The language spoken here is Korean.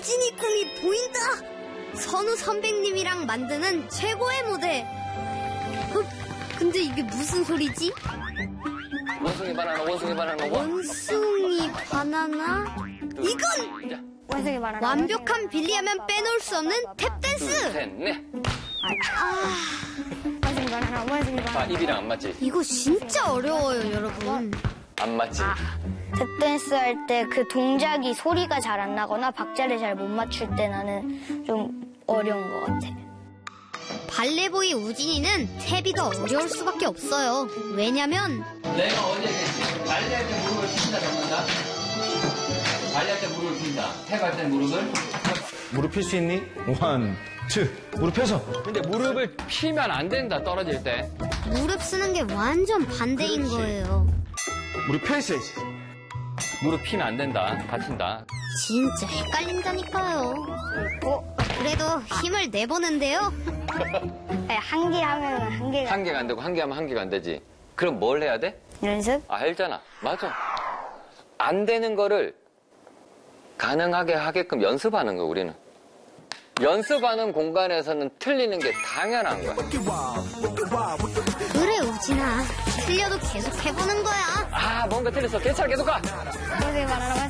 우진이 꿈이 보인다. 선우 선배님이랑 만드는 최고의 무대. 근데 이게 무슨 소리지? 원숭이 바나나, 원숭이 바나나, 원숭이 바나나? 이건 원숭이 바나나. 완벽한 빌리하면 빼놓을 수 없는 탭댄스. 둘, 셋, 넷. 원숭이 바나나, 원숭이 바나나. 아, 입이랑 안 맞지? 이거 진짜 어려워요, 여러분. 안 맞지? 탭댄스 할 때 그 동작이 소리가 잘 안 나거나 박자를 잘 못 맞출 때 나는 좀 어려운 것 같아. 발레보이 우진이는 탭이 더 어려울 수밖에 없어요. 왜냐면 내가 어제 얘기했지. 발레할 때 무릎을 핀다, 잡는다. 발레할 때 무릎을 핀다. 탭할 때 무릎을. 무릎 필 수 있니? 원, 투. 무릎 펴서. 근데 무릎을 피면 안 된다, 떨어질 때. 무릎 쓰는 게 완전 반대인 그렇지. 거예요. 무릎 펴 있어야지. 무릎 피면 안 된다. 다친다. 진짜 헷갈린다니까요. 그래도 힘을 내보는데요. 한 개 하면 한 개가. 한 개가 안 되고 한 개 하면 한 개가 안 되지. 그럼 뭘 해야 돼? 연습? 아, 알잖아. 맞아. 안 되는 거를 가능하게 하게끔 연습하는 거, 우리는. 연습하는 공간에서는 틀리는 게 당연한 거야. 그래 우진아, 틀려도 계속 해보는 거야. 아, 뭔가 틀렸어. 괜찮아, 계속 가. 원숭이 바나나,